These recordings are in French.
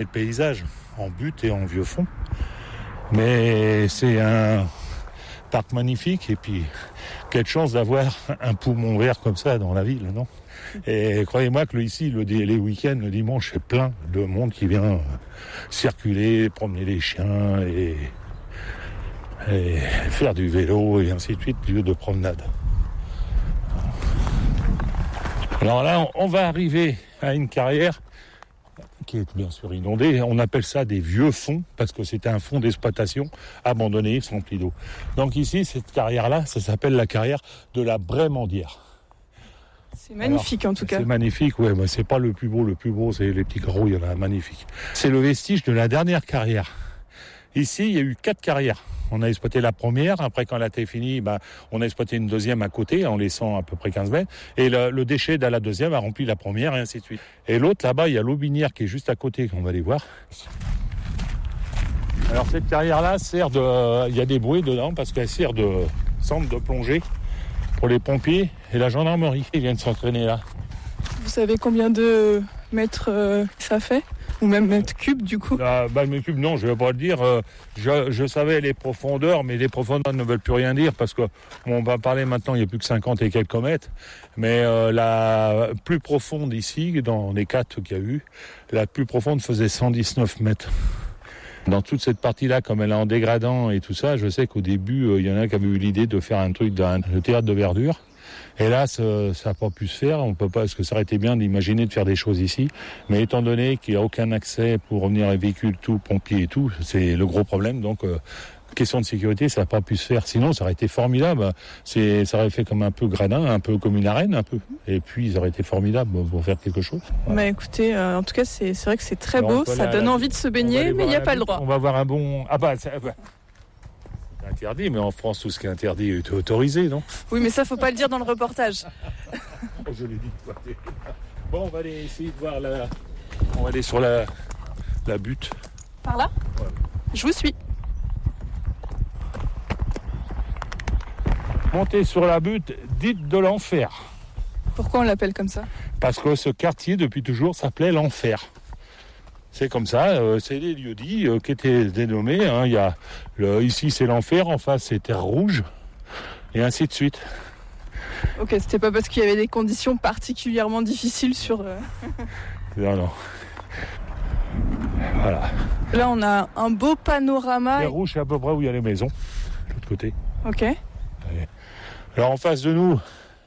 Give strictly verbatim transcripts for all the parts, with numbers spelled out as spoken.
paysage en butte et en vieux fond. Mais c'est un parc magnifique et puis quelle chance d'avoir un poumon vert comme ça dans la ville, non ? Et croyez-moi que ici, le, les week-ends, le dimanche, c'est plein de monde qui vient circuler, promener les chiens et, et faire du vélo et ainsi de suite, lieu de promenade. Alors là, on va arriver à une carrière qui est bien sûr inondée. On appelle ça des vieux fonds parce que c'était un fonds d'exploitation abandonné, rempli d'eau. Donc ici, cette carrière-là, ça s'appelle la carrière de la Brémandière. C'est magnifique. Alors, en tout cas. C'est magnifique, ouais, mais c'est pas le plus beau. Le plus beau, c'est les petits carreaux, il y en a magnifique. C'est le vestige de la dernière carrière. Ici, il y a eu quatre carrières. On a exploité la première. Après, quand elle a été finie, bah, on a exploité une deuxième à côté, en laissant à peu près quinze mètres. Et le, le déchet de la deuxième a rempli la première, et ainsi de suite. Et l'autre, là-bas, il y a l'Aubinière qui est juste à côté, qu'on va aller voir. Alors, cette carrière-là sert de... Il y a des bouées dedans, parce qu'elle sert de centre de plongée pour les pompiers et la gendarmerie. Ils viennent s'entraîner là. Vous savez combien de mètres euh, ça fait ? Ou même mètres cubes, du coup ? Ah, bah, mètres cubes, non, je ne vais pas le dire. Euh, je, je savais les profondeurs, mais les profondeurs ne veulent plus rien dire parce que bon, on va parler maintenant, il n'y a plus que cinquante et quelques mètres. Mais euh, la plus profonde ici, dans les quatre qu'il y a eu, la plus profonde faisait cent dix-neuf mètres. Dans toute cette partie-là, comme elle est en dégradant et tout ça, je sais qu'au début, il euh, y en a qui avaient eu l'idée de faire un truc d'un un théâtre de verdure. Hélas, ça n'a pas pu se faire. On peut pas, parce que ça aurait été bien d'imaginer de faire des choses ici. Mais étant donné qu'il n'y a aucun accès pour revenir les véhicules, tout, pompiers et tout, c'est le gros problème. Donc, euh, question de sécurité, ça n'a pas pu se faire. Sinon, ça aurait été formidable. C'est, ça aurait fait comme un peu gradin, un peu comme une arène, un peu. Et puis, ça aurait été formidable pour faire quelque chose. Voilà. Bah écoutez, euh, en tout cas, c'est, c'est vrai que c'est très Alors, beau. Ça donne la, envie de se baigner, mais il n'y a pas le droit. On va voir un bon... Ah bah... Ça, bah. Interdit, mais en France, tout ce qui est interdit est autorisé, non ? Oui, mais ça, faut pas le dire dans le reportage. Oh, je l'ai dit. Bon, on va aller essayer de voir la... On va aller sur la, la butte. Par là ? Ouais. Je vous suis. Monter sur la butte dite de l'enfer. Pourquoi on l'appelle comme ça ? Parce que ce quartier, depuis toujours, s'appelait l'enfer. C'est comme ça, euh, c'est des lieux-dits euh, qui étaient dénommés. Hein. Il y a le, ici, c'est l'enfer, en face, c'est Terre Rouge, et ainsi de suite. Ok, c'était pas parce qu'il y avait des conditions particulièrement difficiles sur... Euh... non, non. Voilà. Là, on a un beau panorama. Terre Rouge, c'est à peu près où il y a les maisons, de l'autre côté. Ok. Allez. Alors, en face de nous,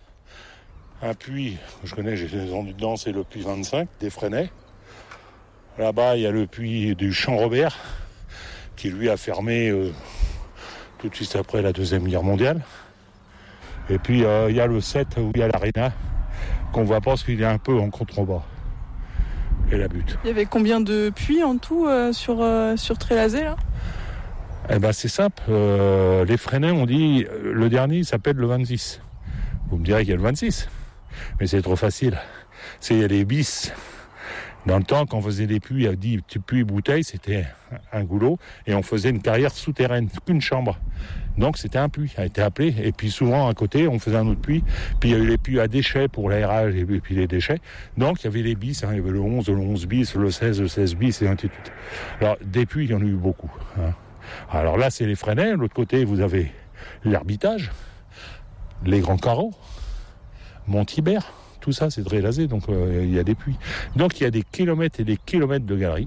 un puits, je connais, j'ai entendu dedans, c'est le puits vingt-cinq, des Fresnais. Là-bas, il y a le puits du Champ-Robert, qui lui a fermé euh, tout de suite après la Deuxième Guerre mondiale. Et puis, euh, il y a le sept, où il y a l'aréna, qu'on voit pas parce qu'il est un peu en contrebas. Et la butte. Il y avait combien de puits en tout euh, sur, euh, sur Trélazé, là ? Eh ben, c'est simple. Euh, les Fresnais ont dit, le dernier, il s'appelle le vingt-six. Vous me direz qu'il y a le vingt-six. Mais c'est trop facile. C'est, il y a les bis. Dans le temps, quand on faisait des puits à dix puits bouteilles, c'était un goulot et on faisait une carrière souterraine, qu'une chambre. Donc c'était un puits, a été appelé. Et puis souvent à côté, on faisait un autre puits. Puis il y a eu les puits à déchets pour l'aérage et puis les déchets. Donc il y avait les bis, hein, il y avait le onze, le onze bis, le seize, le seize bis et ainsi de suite. Alors des puits, il y en a eu beaucoup. Hein. Alors là, c'est les Fresnais. De l'autre côté, vous avez l'Erbitage, les Grands Carreaux, Monthibert. Tout ça, c'est Trélazé, donc euh, il y a des puits. Donc il y a des kilomètres et des kilomètres de galeries.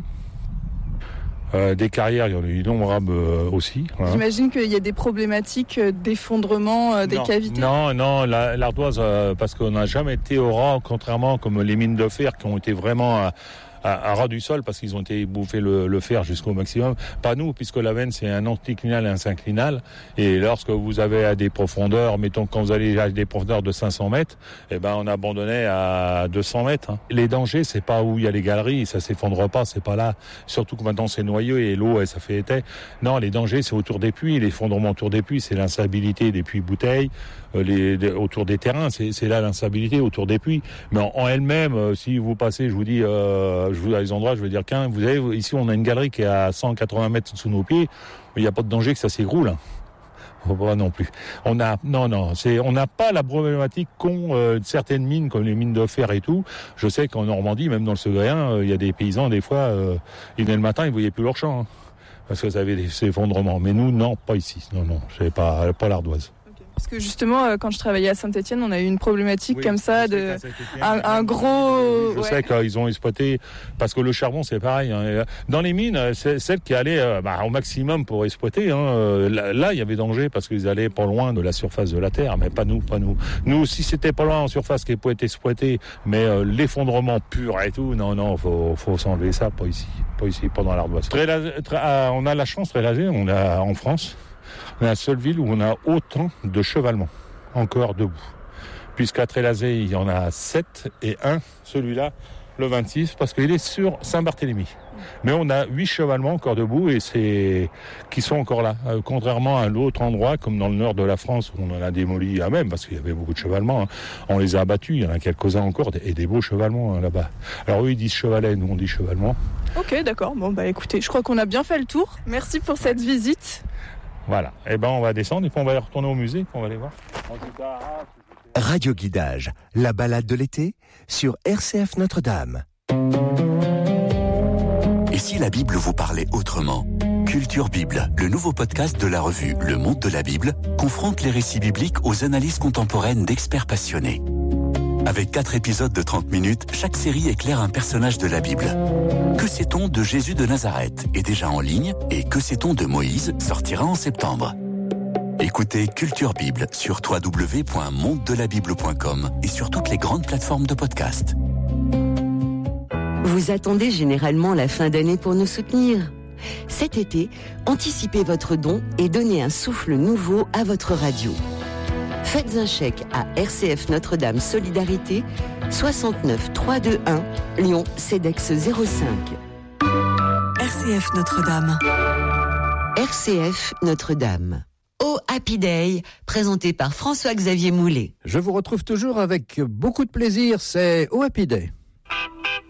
Euh, des carrières, il y en a eu innombrables euh, aussi. Hein. J'imagine qu'il y a des problématiques d'effondrement euh, des non, cavités. Non, non, la, l'ardoise, euh, parce qu'on n'a jamais été au ras, contrairement comme les mines de fer qui ont été vraiment à, à, à ras du sol, parce qu'ils ont été bouffés le, le fer jusqu'au maximum. Pas nous, puisque la veine, c'est un anticlinal et un synclinal. Et lorsque vous avez à des profondeurs, mettons quand vous allez à des profondeurs de cinq cents mètres, eh ben on abandonnait à deux cents mètres. Hein. Les dangers, c'est pas où il y a les galeries, ça s'effondre pas, c'est pas là. Surtout que maintenant c'est noyau et l'eau, ça fait été. Non, les dangers, c'est autour des puits. L'effondrement autour des puits, c'est l'instabilité des puits bouteilles. Les, de, autour des terrains, c'est, c'est là l'instabilité autour des puits. Mais en, en elle-même, euh, si vous passez, je vous dis, euh, je vous à les endroits, je veux dire qu'un, vous avez ici, on a une galerie qui est à cent quatre-vingts mètres sous nos pieds. Il n'y a pas de danger que ça s'écroule. Hein. faut pas non plus. On a, non, non, c'est, on n'a pas la problématique qu'ont euh, certaines mines, comme les mines de fer et tout. Je sais qu'en Normandie, même dans le Segréen, il euh, y a des paysans, des fois, euh, ils venaient le matin, ils voyaient plus leur champ, hein, parce que ça avait des effondrements. Mais nous, non, pas ici. Non, non, c'est pas, pas l'Ardoise. Parce que justement, quand je travaillais à Saint-Étienne, on a eu une problématique oui, comme ça, de un, un gros. Je ouais. sais qu'ils ont exploité, parce que le charbon c'est pareil. Hein. Dans les mines, c'est celles qui allaient bah, au maximum pour exploiter. Hein. Là, il y avait danger parce qu'ils allaient pas loin de la surface de la terre, mais pas nous, pas nous. Nous, si c'était pas loin en surface qui pouvait être exploité, mais euh, l'effondrement pur et tout, non, non, faut, faut s'enlever ça, pas ici, pas ici, pas dans l'Ardoise. Très, très, euh, on a la chance, Trélazé, on a en France. On est la seule ville où on a autant de chevalement encore debout. Puisqu'à Trélazé, il y en a sept et un, celui-là, le vingt-six, parce qu'il est sur Saint-Barthélemy. Mais on a huit chevalements encore debout et c'est qui sont encore là. Euh, contrairement à l'autre endroit, comme dans le nord de la France, où on en a démoli à même, parce qu'il y avait beaucoup de chevalements. Hein. On les a abattus, il y en a quelques-uns encore, et des beaux chevalements hein, là-bas. Alors eux, ils disent chevalet, nous on dit chevalement. Ok, d'accord. Bon, bah écoutez, je crois qu'on a bien fait le tour. Merci pour cette visite. Voilà, et eh ben on va descendre et puis on va aller retourner au musée, puis on va aller voir. Radio Guidage, la balade de l'été sur R C F Notre-Dame. Et si la Bible vous parlait autrement ? Culture Bible, le nouveau podcast de la revue Le Monde de la Bible, confronte les récits bibliques aux analyses contemporaines d'experts passionnés. Avec quatre épisodes de trente minutes, chaque série éclaire un personnage de la Bible. Que sait-on de Jésus de Nazareth est déjà en ligne et Que sait-on de Moïse sortira en septembre. Écoutez Culture Bible sur w w w point monde de la bible point com et sur toutes les grandes plateformes de podcast. Vous attendez généralement la fin d'année pour nous soutenir. Cet été, anticipez votre don et donnez un souffle nouveau à votre radio. Faites un chèque à R C F Notre-Dame Solidarité, soixante-neuf trois cent vingt-et-un, Lyon, CEDEX zéro cinq. R C F Notre-Dame. R C F Notre-Dame. Oh Happy Day, présenté par François-Xavier Moulet. Je vous retrouve toujours avec beaucoup de plaisir, c'est Oh Happy Day.